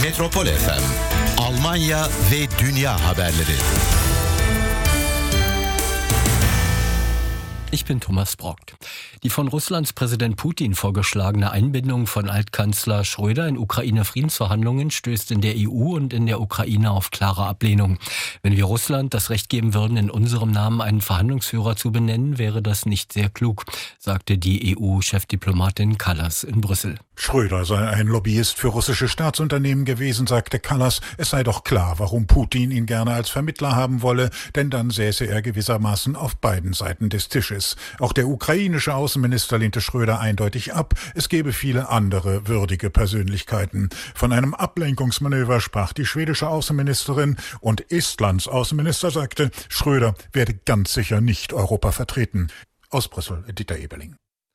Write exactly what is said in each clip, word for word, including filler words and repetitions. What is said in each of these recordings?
Metropol F M, Almanya ve Dünya haberleri. Ich bin Thomas Brockt. Die von Russlands Präsident Putin vorgeschlagene Einbindung von Altkanzler Schröder in Ukraine-Friedensverhandlungen stößt in der E U und in der Ukraine auf klare Ablehnung. Wenn wir Russland das Recht geben würden, in unserem Namen einen Verhandlungsführer zu benennen, wäre das nicht sehr klug, sagte die E U-Chefdiplomatin Kallas in Brüssel. Schröder sei ein Lobbyist für russische Staatsunternehmen gewesen, sagte Kallas. Es sei doch klar, warum Putin ihn gerne als Vermittler haben wolle, denn dann säße er gewissermaßen auf beiden Seiten des Tisches. Auch der ukrainische Außenminister lehnte Schröder eindeutig ab. Es gäbe viele andere würdige Persönlichkeiten. Von einem Ablenkungsmanöver sprach die schwedische Außenministerin und Estlands Außenminister sagte, Schröder werde ganz sicher nicht Europa vertreten. Aus Brüssel, Dieter Eberling.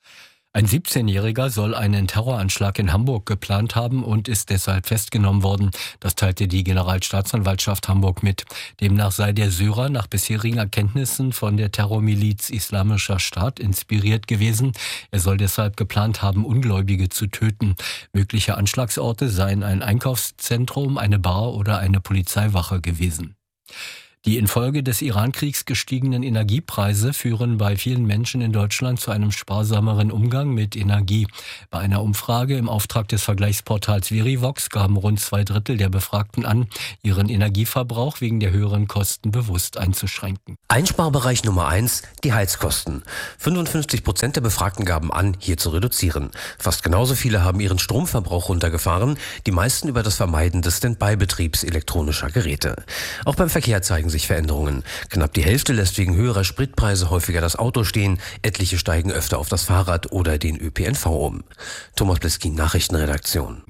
Ein siebzehnjähriger soll einen Terroranschlag in Hamburg geplant haben und ist deshalb festgenommen worden. Das teilte die Generalstaatsanwaltschaft Hamburg mit. Demnach sei der Syrer nach bisherigen Erkenntnissen von der Terrormiliz Islamischer Staat inspiriert gewesen. Er soll deshalb geplant haben, Ungläubige zu töten. Mögliche Anschlagsorte seien ein Einkaufszentrum, eine Bar oder eine Polizeiwache gewesen. Die infolge des Iran-Kriegs gestiegenen Energiepreise führen bei vielen Menschen in Deutschland zu einem sparsameren Umgang mit Energie. Bei einer Umfrage im Auftrag des Vergleichsportals Verivox gaben rund zwei Drittel der Befragten an, ihren Energieverbrauch wegen der höheren Kosten bewusst einzuschränken. Einsparbereich Nummer eins, die Heizkosten. fünfundfünfzig Prozent der Befragten gaben an, hier zu reduzieren. Fast genauso viele haben ihren Stromverbrauch runtergefahren, die meisten über das Vermeiden des Standby-Betriebs elektronischer Geräte. Auch beim Verkehr zeigen sich Veränderungen. Knapp die Hälfte lässt wegen höherer Spritpreise häufiger das Auto stehen, etliche steigen öfter auf das Fahrrad oder den Ö P N V um. Thomas Bliskin, Nachrichtenredaktion.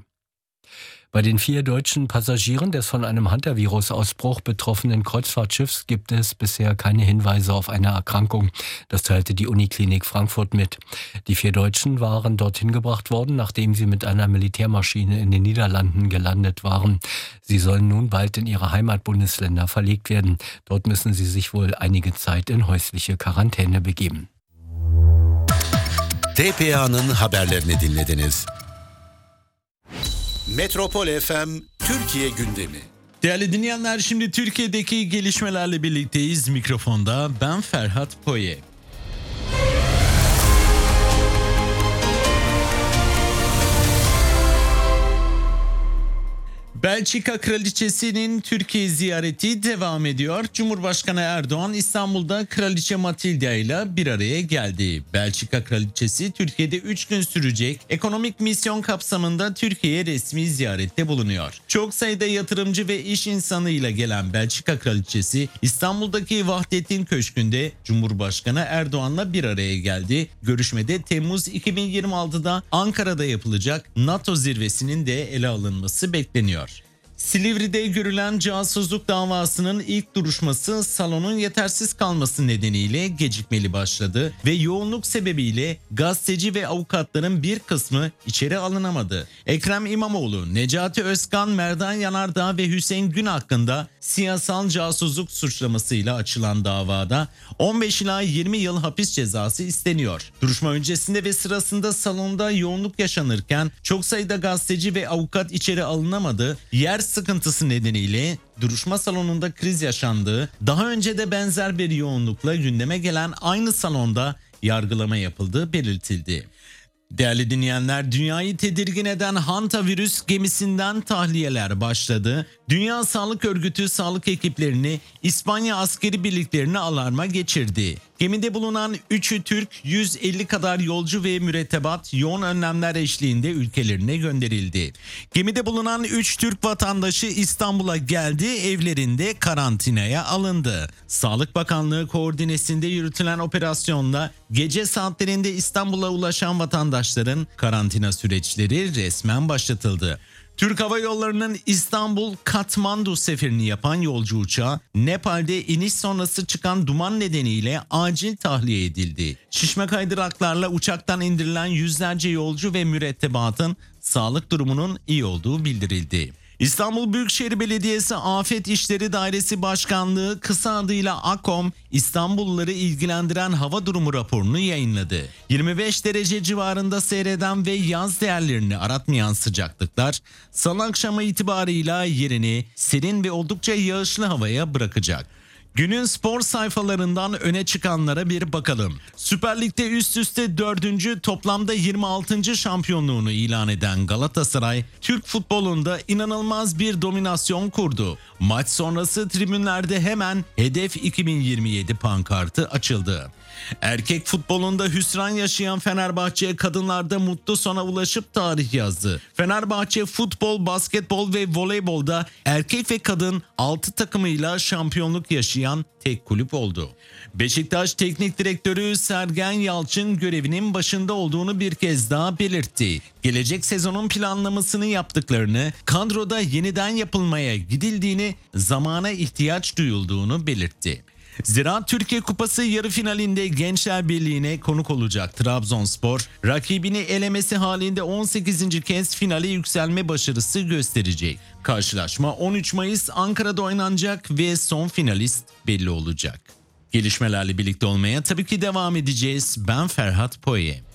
Bei den vier deutschen Passagieren des von einem Hantavirus-Ausbruch betroffenen Kreuzfahrtschiffs gibt es bisher keine Hinweise auf eine Erkrankung. Das teilte die Uniklinik Frankfurt mit. Die vier Deutschen waren dorthin gebracht worden, nachdem sie mit einer Militärmaschine in den Niederlanden gelandet waren. Sie sollen nun bald in ihre Heimatbundesländer verlegt werden. Dort müssen sie sich wohl einige Zeit in häusliche Quarantäne begeben. T P A'nın haberlerini dinlediniz. Metropol F M Türkiye gündemi. Değerli dinleyenler, şimdi Türkiye'deki gelişmelerle birlikteyiz. Mikrofonda ben Ferhat Poye. Belçika Kraliçesi'nin Türkiye ziyareti devam ediyor. Cumhurbaşkanı Erdoğan İstanbul'da Kraliçe Matilda ile bir araya geldi. Belçika Kraliçesi Türkiye'de üç gün sürecek ekonomik misyon kapsamında Türkiye'ye resmi ziyarette bulunuyor. Çok sayıda yatırımcı ve iş insanıyla gelen Belçika Kraliçesi İstanbul'daki Vahdettin Köşkü'nde Cumhurbaşkanı Erdoğan'la bir araya geldi. Görüşmede Temmuz iki bin yirmi altıda Ankara'da yapılacak NATO zirvesinin de ele alınması bekleniyor. Silivri'de görülen casusluk davasının ilk duruşması salonun yetersiz kalması nedeniyle gecikmeli başladı ve yoğunluk sebebiyle gazeteci ve avukatların bir kısmı içeri alınamadı. Ekrem İmamoğlu, Necati Özkan, Merdan Yanardağ ve Hüseyin Gün hakkında siyasal casusluk suçlamasıyla açılan davada on beş ila yirmi yıl hapis cezası isteniyor. Duruşma öncesinde ve sırasında salonda yoğunluk yaşanırken çok sayıda gazeteci ve avukat içeri alınamadı. Yer sıkıntısı nedeniyle duruşma salonunda kriz yaşandığı, daha önce de benzer bir yoğunlukla gündeme gelen aynı salonda yargılama yapıldığı belirtildi. Değerli dinleyenler, dünyayı tedirgin eden hantavirüs gemisinden tahliyeler başladı. Dünya Sağlık Örgütü sağlık ekiplerini, İspanya askeri birliklerini alarma geçirdi. Gemide bulunan üçü Türk, yüz elli kadar yolcu ve mürettebat yoğun önlemler eşliğinde ülkelerine gönderildi. Gemide bulunan üç Türk vatandaşı İstanbul'a geldi, evlerinde karantinaya alındı. Sağlık Bakanlığı koordinesinde yürütülen operasyonla gece saatlerinde İstanbul'a ulaşan vatandaşların karantina süreçleri resmen başlatıldı. Türk Hava Yolları'nın İstanbul-Katmandu seferini yapan yolcu uçağı Nepal'de iniş sonrası çıkan duman nedeniyle acil tahliye edildi. Şişme kaydıraklarla uçaktan indirilen yüzlerce yolcu ve mürettebatın sağlık durumunun iyi olduğu bildirildi. İstanbul Büyükşehir Belediyesi Afet İşleri Dairesi Başkanlığı, kısa adıyla AKOM, İstanbulluları ilgilendiren hava durumu raporunu yayınladı. yirmi beş derece civarında seyreden ve yaz değerlerini aratmayan sıcaklıklar Salı akşamı itibarıyla yerini serin ve oldukça yağışlı havaya bırakacak. Günün spor sayfalarından öne çıkanlara bir bakalım. Süper Lig'de üst üste dördüncü toplamda yirmi altıncı şampiyonluğunu ilan eden Galatasaray, Türk futbolunda inanılmaz bir dominasyon kurdu. Maç sonrası tribünlerde hemen Hedef iki bin yirmi yedi pankartı açıldı. Erkek futbolunda hüsran yaşayan Fenerbahçe, kadınlarda mutlu sona ulaşıp tarih yazdı. Fenerbahçe futbol, basketbol ve voleybolda erkek ve kadın altı takımıyla şampiyonluk yaşayan tek kulüp oldu. Beşiktaş Teknik Direktörü Sergen Yalçın görevinin başında olduğunu bir kez daha belirtti. Gelecek sezonun planlamasını yaptıklarını, kadroda yeniden yapılmaya gidildiğini, zamana ihtiyaç duyulduğunu belirtti. Zira Türkiye Kupası yarı finalinde Gençler Birliği'ne konuk olacak Trabzonspor, rakibini elemesi halinde on sekizinci kez finale yükselme başarısı gösterecek. Karşılaşma on üç Mayıs Ankara'da oynanacak ve son finalist belli olacak. Gelişmelerle birlikte olmaya tabii ki devam edeceğiz. Ben Ferhat Poye.